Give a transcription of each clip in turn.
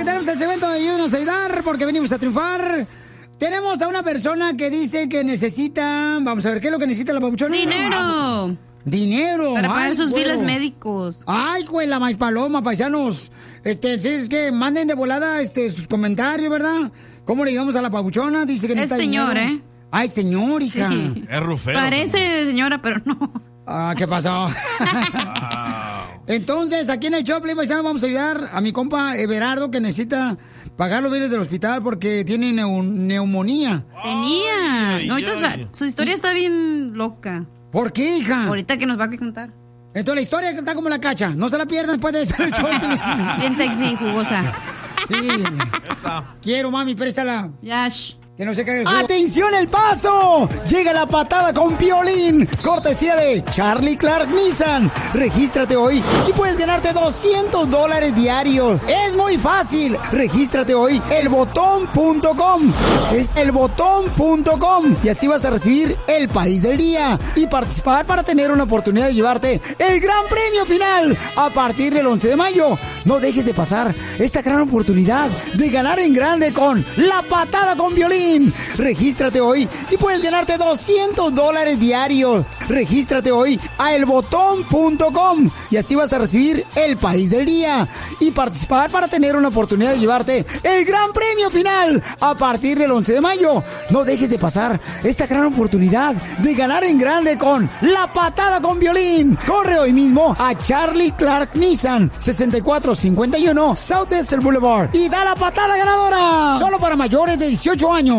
tenemos el segmento de Ayúdanos a Ayudar, porque venimos a triunfar. Tenemos a una persona que dice que necesita... Vamos a ver, ¿qué es lo que necesita la papuchona? ¡Dinero! ¡Dinero! Para pagar sus biles biles médicos. ¡Ay, güey, la maíz paloma, paisanos! Es que manden de volada sus comentarios, ¿verdad? ¿Cómo le ayudamos a la papuchona? Dice que necesita señor, dinero. ¿eh? ¡Ay, señor, hija! Sí. Es rufero. Parece señora, pero no. Ah, ¿qué pasó? Entonces, aquí en el Choplin, paisano, vamos a ayudar a mi compa Everardo, que necesita pagar los biles del hospital porque tiene neumonía. Tenía. No, ahorita su historia está bien loca. ¿Por qué, hija? Ahorita que nos va a contar. Entonces la historia está como la cacha. No se la pierdan después de eso. Bien sexy, jugosa. Sí. Quiero, mami, préstala. Yash. Que no se caiga el jugo. ¡Atención, El Paso! Llega la patada con Piolín, cortesía de Charlie Clark Nissan. Regístrate hoy y puedes ganarte $200 diarios. Es muy fácil. Regístrate hoy, elbotón.com. Es elbotón.com. Y así vas a recibir el país del día y participar para tener una oportunidad de llevarte el gran premio final a partir del 11 de mayo. No dejes de pasar esta gran oportunidad de ganar en grande con la patada con Piolín. Regístrate hoy y puedes ganarte $200 diarios. Regístrate hoy a elbotón.com y así vas a recibir el país del día y participar para tener una oportunidad de llevarte el gran premio final a partir del 11 de mayo. No dejes de pasar esta gran oportunidad de ganar en grande con la patada con Piolín. Corre hoy mismo a Charlie Clark Nissan 6451 South Desert Boulevard y da la patada ganadora. Solo para mayores de 18 años.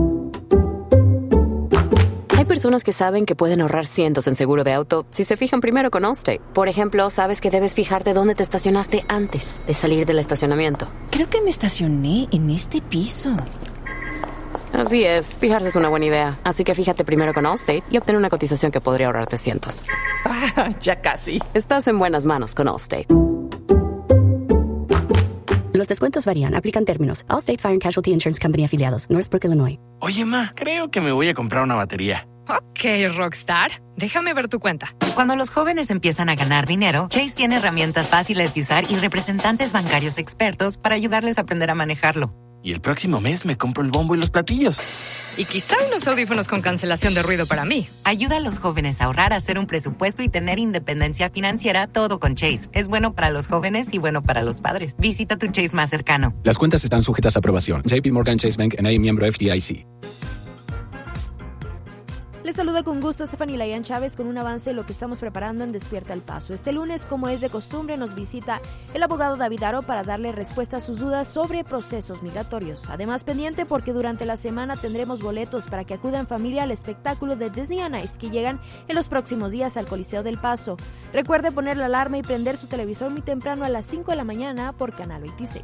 Hay personas que saben que pueden ahorrar cientos en seguro de auto si se fijan primero con Allstate. Por ejemplo, sabes que debes fijarte dónde te estacionaste antes de salir del estacionamiento. Creo que me estacioné en este piso. Así es, fijarse es una buena idea. Así que fíjate primero con Allstate y obtén una cotización que podría ahorrarte cientos. Ah, ya casi. Estás en buenas manos con Allstate. Los descuentos varían, aplican términos. Allstate Fire and Casualty Insurance Company afiliados, Northbrook, Illinois. Oye, ma, creo que me voy a comprar una batería. Ok, Rockstar. Déjame ver tu cuenta. Cuando los jóvenes empiezan a ganar dinero, Chase tiene herramientas fáciles de usar y representantes bancarios expertos para ayudarles a aprender a manejarlo. Y el próximo mes me compro el bombo y los platillos. Y quizá unos audífonos con cancelación de ruido para mí. Ayuda a los jóvenes a ahorrar, hacer un presupuesto y tener independencia financiera, todo con Chase. Es bueno para los jóvenes y bueno para los padres. Visita tu Chase más cercano. Las cuentas están sujetas a aprobación. JP Morgan Chase Bank N.A. miembro FDIC. Les saluda con gusto Stephanie Layan Chávez con un avance de lo que estamos preparando en Despierta El Paso. Este lunes, como es de costumbre, nos visita el abogado David Aro para darle respuesta a sus dudas sobre procesos migratorios. Además, pendiente porque durante la semana tendremos boletos para que acudan familia al espectáculo de Disney on Ice que llegan en los próximos días al Coliseo del Paso. Recuerde poner la alarma y prender su televisor muy temprano a las 5 de la mañana por Canal 26.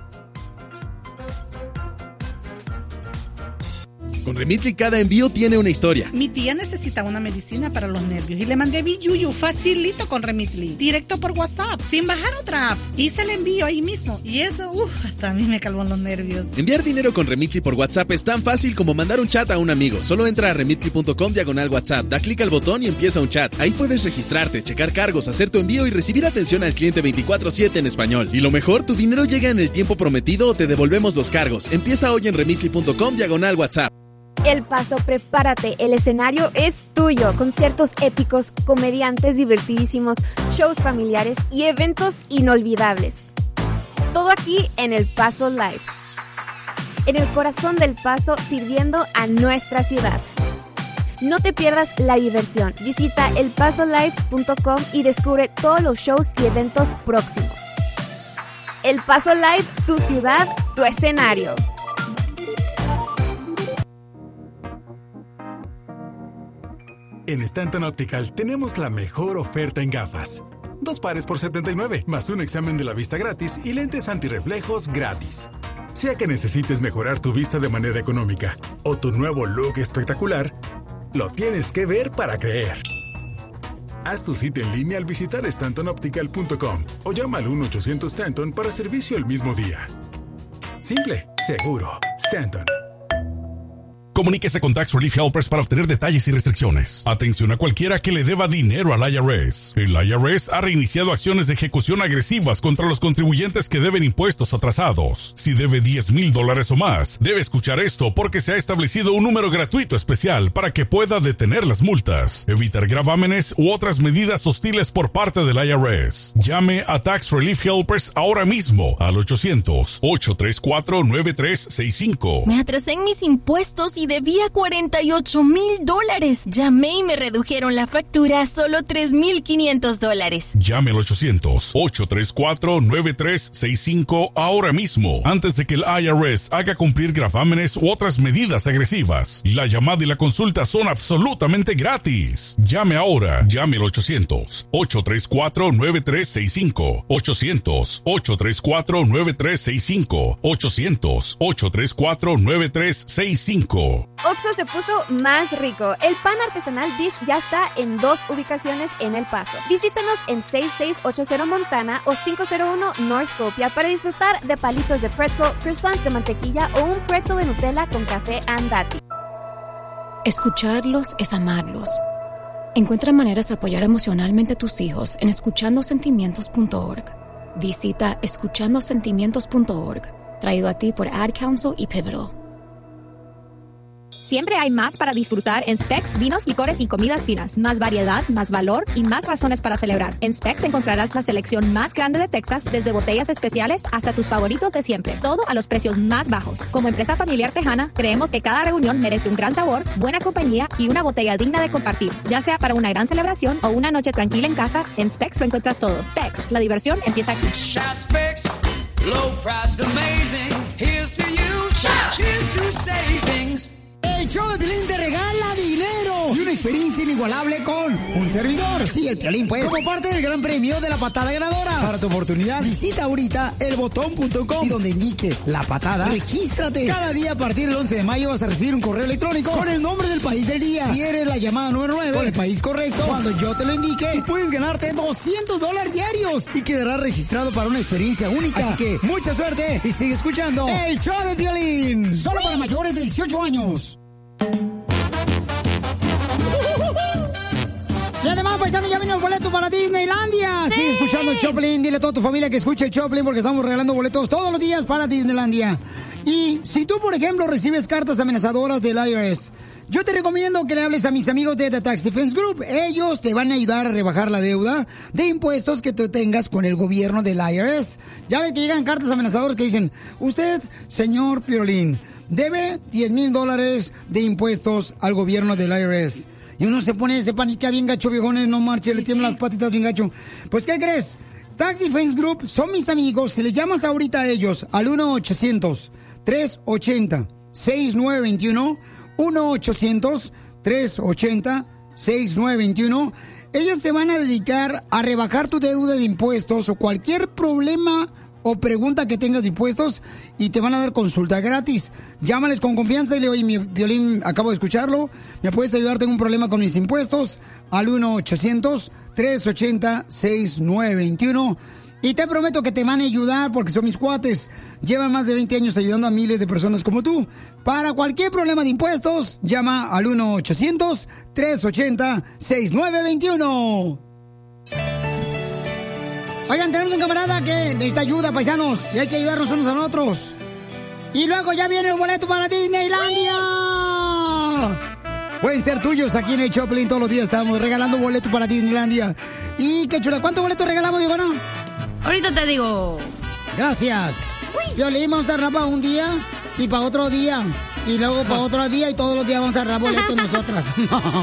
Con Remitly cada envío tiene una historia. Mi tía necesita una medicina para los nervios y le mandé Biyuyu facilito con Remitly, directo por WhatsApp, sin bajar otra app. Hice el envío ahí mismo y eso, hasta a mí me calmó los nervios. Enviar dinero con Remitly por WhatsApp es tan fácil como mandar un chat a un amigo. Solo entra a remitly.com/WhatsApp, da clic al botón y empieza un chat. Ahí puedes registrarte, checar cargos, hacer tu envío y recibir atención al cliente 24/7 en español. Y lo mejor, tu dinero llega en el tiempo prometido o te devolvemos los cargos. Empieza hoy en remitly.com/WhatsApp. El Paso, prepárate, el escenario es tuyo. Conciertos épicos, comediantes divertidísimos, shows familiares y eventos inolvidables. Todo aquí en El Paso Live. En el corazón del Paso, sirviendo a nuestra ciudad. No te pierdas la diversión. Visita elpasolive.com y descubre todos los shows y eventos próximos. El Paso Live, tu ciudad, tu escenario. En Stanton Optical tenemos la mejor oferta en gafas. 2 pares por $79, más un examen de la vista gratis y lentes antirreflejos gratis. Sea que necesites mejorar tu vista de manera económica o tu nuevo look espectacular, lo tienes que ver para creer. Haz tu cita en línea al visitar StantonOptical.com o llama al 1-800-STANTON para servicio el mismo día. Simple, seguro, Stanton. Comuníquese con Tax Relief Helpers para obtener detalles y restricciones. Atención a cualquiera que le deba dinero al IRS. El IRS ha reiniciado acciones de ejecución agresivas contra los contribuyentes que deben impuestos atrasados. Si debe $10,000 o más, debe escuchar esto porque se ha establecido un número gratuito especial para que pueda detener las multas, evitar gravámenes u otras medidas hostiles por parte del IRS. Llame a Tax Relief Helpers ahora mismo al 800-834-9365. Me atrasé en mis impuestos y debía $48,000. Llamé y me redujeron la factura a solo $3,500. Llame al 800-834-9365 ahora mismo, antes de que el IRS haga cumplir gravámenes u otras medidas agresivas. La llamada y la consulta son absolutamente gratis. Llame ahora. Llame al 800-834-9365. 800-834-9365. 800-834-9365. Oxxo se puso más rico. El pan artesanal Dish ya está en 2 ubicaciones en El Paso. Visítanos en 6680 Montana o 501 North Copia para disfrutar de palitos de pretzel, croissants de mantequilla o un pretzel de Nutella con café Andati. Escucharlos es amarlos. Encuentra maneras de apoyar emocionalmente a tus hijos en escuchandosentimientos.org. Visita escuchandosentimientos.org, traído a ti por Ad Council y Pivotal. Siempre hay más para disfrutar en Specs, vinos, licores y comidas finas. Más variedad, más valor y más razones para celebrar. En Specs encontrarás la selección más grande de Texas, desde botellas especiales hasta tus favoritos de siempre. Todo a los precios más bajos. Como empresa familiar tejana, creemos que cada reunión merece un gran sabor, buena compañía y una botella digna de compartir. Ya sea para una gran celebración o una noche tranquila en casa, en Specs lo encuentras todo. Specs, la diversión empieza aquí. Shout Specs, low price amazing. Here's to you. Cheers to savings. El show de Piolín te regala dinero y una experiencia inigualable con un servidor. Sí, el Piolín, pues. Como parte del gran premio de la patada ganadora. Para tu oportunidad, visita ahorita elbotón.com y donde indique la patada, regístrate. Cada día a partir del 11 de mayo vas a recibir un correo electrónico con el nombre del país del día. Si eres la llamada número 9 con el país correcto, cuando yo te lo indique, y puedes ganarte $200 diarios y quedarás registrado para una experiencia única. Así que mucha suerte y sigue escuchando el show de Piolín. Solo para mayores de 18 años. Y además, paisanos, ya vienen los boletos para Disneylandia. Sí. Sigue escuchando el Choplin. Dile a toda tu familia que escuche el Choplin porque estamos regalando boletos todos los días para Disneylandia. Y si tú, por ejemplo, recibes cartas amenazadoras del IRS, yo te recomiendo que le hables a mis amigos de The Tax Defense Group. Ellos te van a ayudar a rebajar la deuda de impuestos que tú tengas con el gobierno del IRS. Ya ves que llegan cartas amenazadoras que dicen, usted, señor Piolín, debe $10,000 de impuestos al gobierno del IRS. Y uno se panica bien gacho, viejones, no marche, le tiemblan las patitas bien gacho. Pues, ¿qué crees? Tax Defense Group son mis amigos. Si les llamas ahorita a ellos al 1-800-380-6921, 1-800-380-6921, ellos te van a dedicar a rebajar tu deuda de impuestos o cualquier problema o pregunta que tengas de impuestos y te van a dar consulta gratis. Llámales con confianza y le oye, mi Piolín, acabo de escucharlo, ¿me puedes ayudar? Tengo un problema con mis impuestos. Al 1-800-380-6921. Y te prometo que te van a ayudar porque son mis cuates. Llevan más de 20 años ayudando a miles de personas como tú. Para cualquier problema de impuestos, llama al 1-800-380-6921. Oigan, tenemos un camarada que necesita ayuda, paisanos, y hay que ayudarnos unos a otros. Y luego ya viene el boleto para Disneylandia. Pueden ser tuyos aquí en el Choplin. Todos los días estamos regalando boletos para Disneylandia. Y qué chula, ¿cuántos boletos regalamos, Viviana? Ahorita te digo. Gracias. Piolín, vamos a agarrar para un día y para otro día. Y luego para otro día y todos los días vamos a agarrar boletos nosotras.